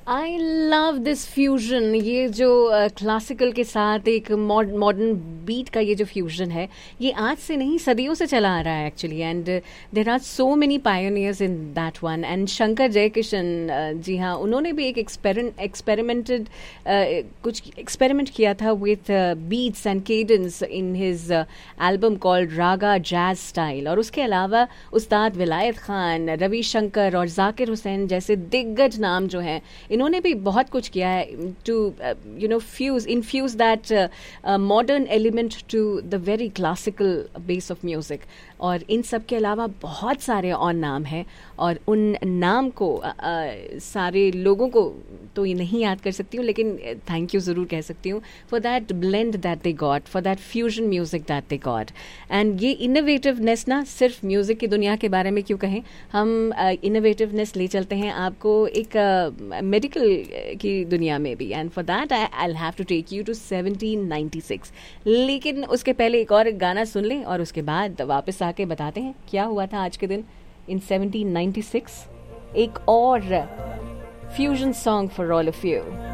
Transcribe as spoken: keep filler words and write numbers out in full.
I love this fusion. ये जो classical uh, के साथ एक मॉडर्न बीट का ये जो फ्यूजन है, ये आज से नहीं सदियों से चला आ रहा है actually, and there are so many pioneers in that one. And Shankar Jaikishan uh, जी हाँ, उन्होंने भी एक एक्सपेरिमेंटेड uh, कुछ एक्सपेरिमेंट किया था with beats and cadence in his album called Raga jazz style. और उसके अलावा उस्ताद विलायत खान, रवि शंकर और जाकिर हुसैन जैसे दिग्गज नाम जो हैं, इन्होंने भी बहुत कुछ किया है to you know fuse infuse that modern element to the very classical base of music. और इन सब के अलावा बहुत सारे और नाम हैं, और उन नाम को uh, uh, सारे लोगों को तो ये नहीं याद कर सकती हूँ, लेकिन थैंक यू ज़रूर कह सकती हूँ for that blend that they got, for that fusion music that they got. And ये इनोवेटिवनेस ना सिर्फ म्यूज़िक की दुनिया के बारे में क्यों कहें, हम इनोवेटिवनेस uh, ले चलते हैं आपको एक मेडिकल uh, की दुनिया में भी। And for that I I have to take you to seventeen ninety six. लेकिन उसके पहले एक और गाना सुन लें और उसके बाद वापस आके बताते हैं क्या हुआ था आज के दिन इन सेवनटीन नाइंटी सिक्स। एक और fusion song for all of you.